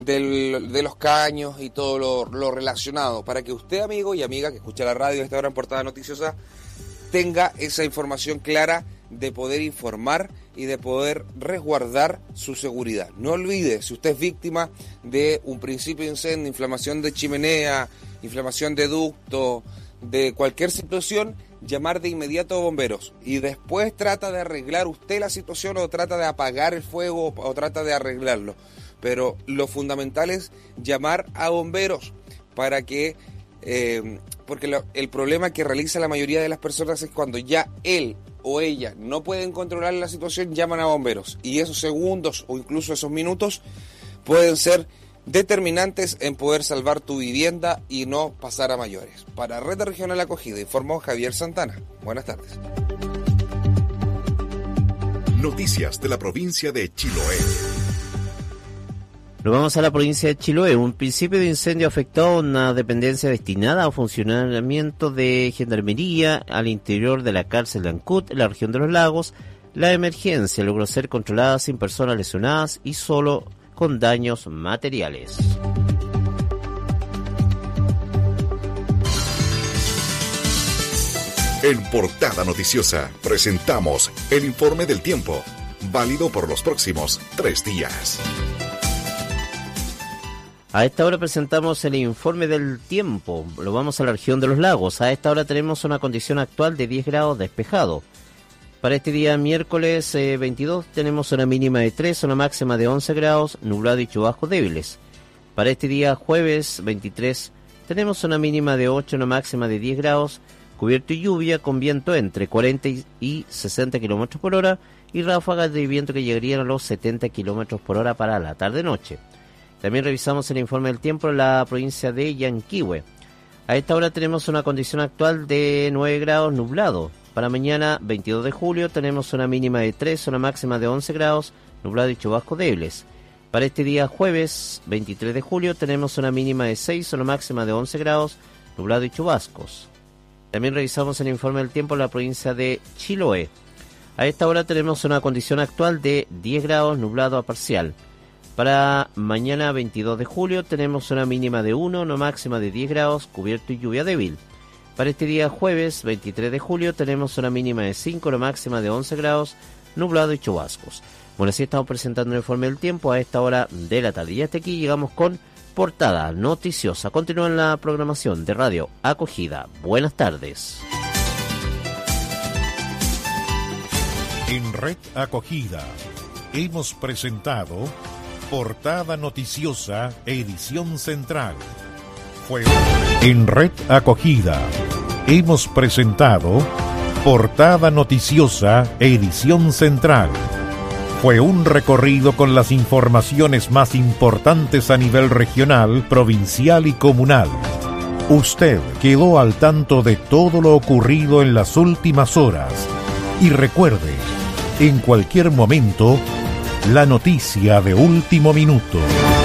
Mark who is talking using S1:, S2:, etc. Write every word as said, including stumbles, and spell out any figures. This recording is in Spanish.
S1: del, de los caños y todo lo, lo relacionado, para que usted, amigo y amiga que escucha la radio a esta hora en Portada Noticiosa, tenga esa información clara de poder informar y de poder resguardar su seguridad. No olvide, si usted es víctima de un principio de incendio, inflamación de chimenea, inflamación de ducto, de cualquier situación, llamar de inmediato a bomberos y después trata de arreglar usted la situación o trata de apagar el fuego o trata de arreglarlo. Pero lo fundamental es llamar a bomberos para que, eh, porque lo, el problema que realiza la mayoría de las personas es cuando ya él o ella no pueden controlar la situación, llaman a bomberos. Y esos segundos o incluso esos minutos pueden ser determinantes en poder salvar tu vivienda y no pasar a mayores. Para Red Regional Acogida, informó Javier Santana. Buenas tardes.
S2: Noticias de la provincia de Chiloé.
S3: Nos vamos a la provincia de Chiloé. Un principio de incendio afectó a una dependencia destinada a funcionamiento de gendarmería al interior de la cárcel de Ancud, en la región de los lagos. La emergencia logró ser controlada sin personas lesionadas y solo con daños materiales.
S2: En Portada Noticiosa presentamos el informe del tiempo, válido por los próximos tres días.
S3: A esta hora presentamos el informe del tiempo. Lo vamos a la región de los lagos. A esta hora tenemos una condición actual de diez grados despejado. Para este día miércoles eh, veintidós tenemos una mínima de tres, una máxima de once grados, nublado y chubascos débiles. Para este día jueves veintitrés tenemos una mínima de ocho, una máxima de diez grados, cubierto y lluvia con viento entre cuarenta y sesenta kilómetros por hora y ráfagas de viento que llegarían a los setenta kilómetros por hora para la tarde-noche. También revisamos el informe del tiempo en la provincia de Yanquihue. A esta hora tenemos una condición actual de nueve grados nublado. Para mañana veintidós de julio tenemos una mínima de tres, una máxima de once grados, nublado y chubascos débiles. Para este día jueves veintitrés de julio tenemos una mínima de seis, una máxima de once grados, nublado y chubascos. También revisamos el informe del tiempo en la provincia de Chiloé. A esta hora tenemos una condición actual de diez grados nublado a parcial. Para mañana veintidós de julio tenemos una mínima de uno, una máxima de diez grados, cubierto y lluvia débil. Para este día jueves veintitrés de julio tenemos una mínima de cinco, una máxima de once grados, nublado y chubascos. Bueno, así estamos presentando el informe del tiempo a esta hora de la tarde. Y hasta aquí llegamos con Portada Noticiosa. Continúa en la programación de Radio Acogida. Buenas tardes.
S4: En Red Acogida hemos presentado Portada Noticiosa, edición central. Fue en Red Acogida hemos presentado Portada Noticiosa, edición central. Fue un recorrido con las informaciones más importantes a nivel regional, provincial y comunal. Usted quedó al tanto de todo lo ocurrido en las últimas horas. Y recuerde, en cualquier momento, la noticia de último minuto.